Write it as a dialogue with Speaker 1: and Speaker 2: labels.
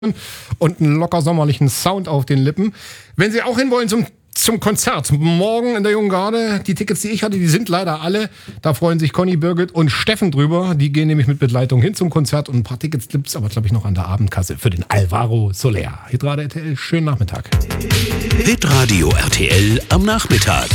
Speaker 1: und einen locker sommerlichen Sound auf den Lippen. Wenn Sie auch hinwollen zum Konzert morgen in der Jungen Garde, die Tickets, die ich hatte, die sind leider alle. Da freuen sich Conny, Birgit und Steffen drüber. Die gehen nämlich mit Begleitung hin zum Konzert und ein paar Tickets gibt's aber, glaube ich, noch an der Abendkasse für den Alvaro Soler. Hitradio RTL, schönen Nachmittag.
Speaker 2: Hitradio RTL am Nachmittag.